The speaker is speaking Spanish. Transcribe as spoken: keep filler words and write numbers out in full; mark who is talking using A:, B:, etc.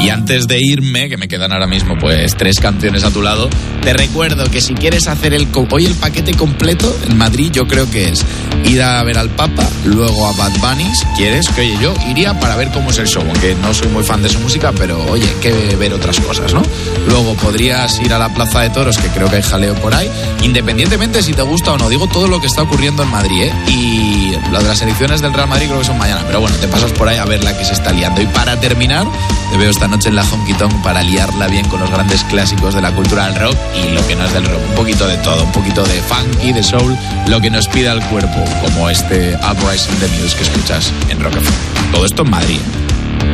A: Y antes de irme, que me quedan ahora mismo pues tres canciones a tu lado, te recuerdo que si quieres hacer el hoy el paquete completo en Madrid, yo creo que es ir a ver al Papa, luego a Bad Bunny, si quieres, que oye, yo iría para ver cómo es el show, aunque no soy muy fan de su música, pero oye, que ver otras cosas, ¿no? Luego podrías ir a la Plaza de Toros, que creo que hay jaleo por ahí, independientemente si te gusta o no, digo todo lo que está ocurriendo en Madrid, ¿eh? Y lo de las elecciones del Real Madrid creo que son mañana, pero bueno, te pasas por ahí a ver la que se está liando. Y para terminar, te veo esta noche en la Honky Tonk para liarla bien con los grandes clásicos de la cultura del rock y lo que no es del rock, un poquito de todo, un poquito de funky, de soul, lo que nos pida el cuerpo, como este Uprising the Muse que escuchas en Rock F M. Todo esto en Madrid, ¿eh?